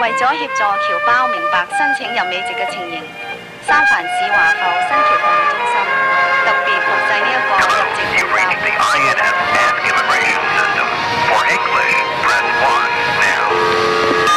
為咗協助僑胞明白申請入美籍嘅情形，三藩市華埠新僑服務中心